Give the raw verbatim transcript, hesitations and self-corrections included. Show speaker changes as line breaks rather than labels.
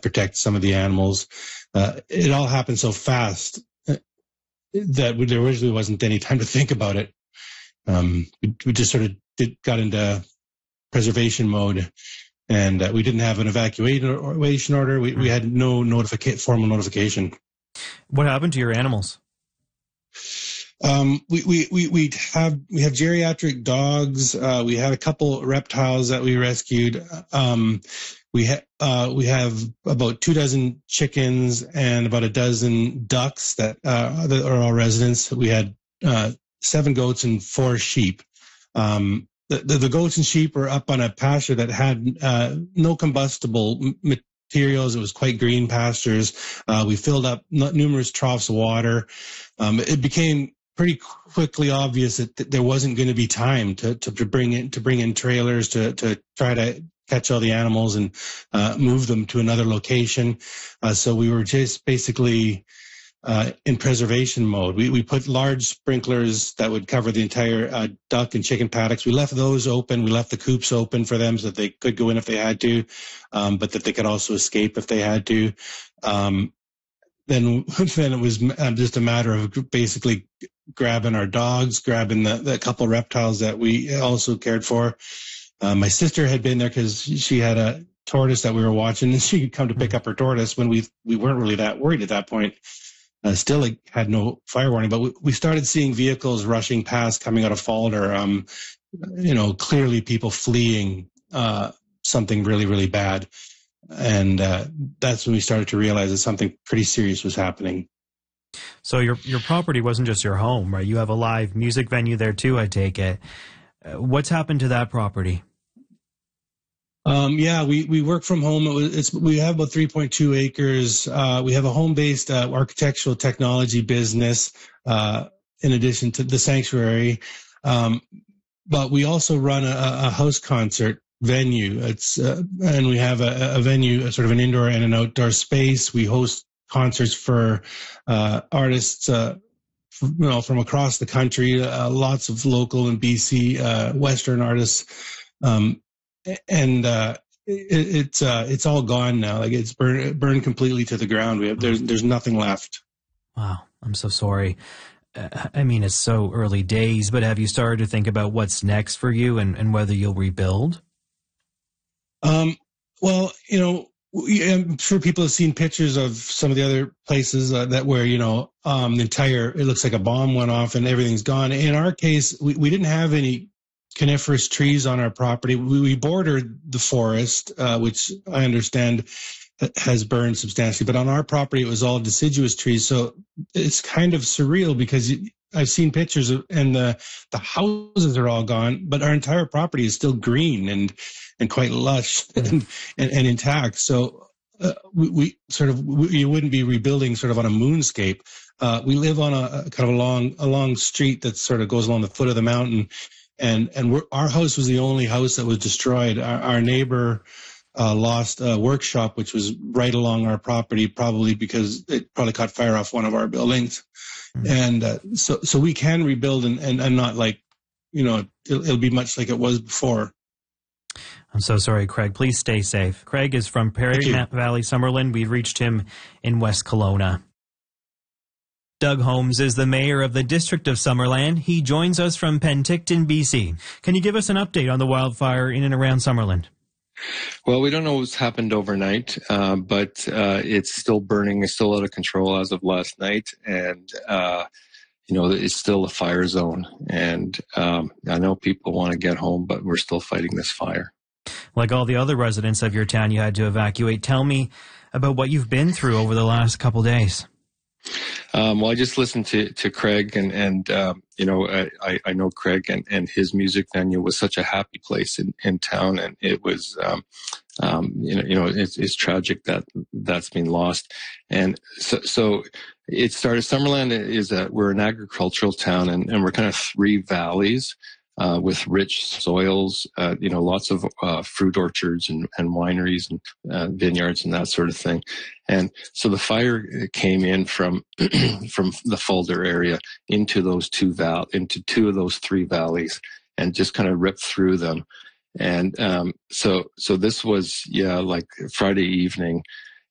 protect some of the animals. Uh, it all happened so fast that there originally wasn't any time to think about it. Um, we, we just sort of did, got into preservation mode, and uh, we didn't have an evacuation order. We, we had no notifica- formal notification.
What happened to your animals?
Um, we, we, we, we have, we have geriatric dogs. Uh, we had a couple reptiles that we rescued. Um, we ha- uh, we have about two dozen chickens and about a dozen ducks that, uh, that are all residents. We had, uh, seven goats and four sheep. Um, the, the, the goats and sheep were up on a pasture that had, uh, no combustible materials. It was quite green pastures. Uh, we filled up n- numerous troughs of water. Um, it became pretty quickly obvious that, that there wasn't going to be time to, to, to bring in, to bring in trailers to, to try to catch all the animals and, uh, move them to another location. Uh, so we were just basically, uh, in preservation mode. We, we put large sprinklers that would cover the entire, uh, duck and chicken paddocks. We left those open. We left the coops open for them so that they could go in if they had to, um, but that they could also escape if they had to. Um, Then, then it was just a matter of basically grabbing our dogs, grabbing the, the couple reptiles that we also cared for. Uh, my sister had been there because she had a tortoise that we were watching, and she could come to pick up her tortoise when we we weren't really that worried at that point. Uh, still, like, had no fire warning, but we, we started seeing vehicles rushing past, coming out of Falder. Um, you know, clearly people fleeing uh, something really, really bad. And uh, that's when we started to realize that something pretty serious was happening.
So your your property wasn't just your home, right? You have a live music venue there too, I take it. Uh, what's happened to that property?
Um, yeah, we, we work from home. It was, it's, we have about three point two acres. Uh, we have a home-based uh, architectural technology business uh, in addition to the sanctuary. Um, but we also run a, a house concert venue. It's uh, and we have a, a venue, a sort of an indoor and an outdoor space. We host concerts for uh, artists, uh, from, you know, from across the country. Uh, lots of local and B C uh, Western artists, um, and uh, it, it's uh, it's all gone now. Like, it's burned burned completely to the ground. We have there's there's nothing left.
Wow, I'm so sorry. Uh, I mean, it's so early days, but have you started to think about what's next for you and, and whether you'll rebuild?
Um, well, you know, I'm sure people have seen pictures of some of the other places uh, that where, you know, um, the entire, it looks like a bomb went off and everything's gone. In our case, we, we didn't have any coniferous trees on our property. We, we bordered the forest, uh, which I understand has burned substantially, but on our property, it was all deciduous trees. So it's kind of surreal because I've seen pictures of, and the, the houses are all gone, but our entire property is still green and, and quite lush and, and, and intact. So uh, we, we sort of, we, you wouldn't be rebuilding sort of on a moonscape. Uh, we live on a, a kind of a long, a long street that sort of goes along the foot of the mountain. And, and we're, our house was the only house that was destroyed. Our, our neighbor, Uh, lost a workshop, which was right along our property, probably because it probably caught fire off one of our buildings. Mm-hmm. And uh, so so we can rebuild and, and, and not like, you know, it'll, it'll be much like it was before.
I'm so sorry, Craig. Please stay safe. Craig is from Prairie Valley, Summerlin. We've reached him in West Kelowna. Doug Holmes is the mayor of the District of Summerland. He joins us from Penticton, B C. Can you give us an update on the wildfire in and around Summerland?
Well, we don't know what's happened overnight, uh, but uh, it's still burning. It's still out of control as of last night. And, uh, you know, it's still a fire zone. And um, I know people want to get home, but we're still fighting this fire.
Like all the other residents of your town you had to evacuate, tell me about what you've been through over the last couple days.
Um, well, I just listened to, to Craig and, and, um, you know, I, I know Craig and, and his music venue was such a happy place in, in town. And it was, um, um, you know, you know, it's, it's tragic that that's been lost. And so, so it started, Summerland is a, we're an agricultural town and, and we're kind of three valleys. Uh, with rich soils, uh, you know, lots of uh, fruit orchards and, and wineries and uh, vineyards and that sort of thing. And so the fire came in from from the Falder area into those two val into two of those three valleys and just kind of ripped through them. And um, so so this was yeah like Friday evening.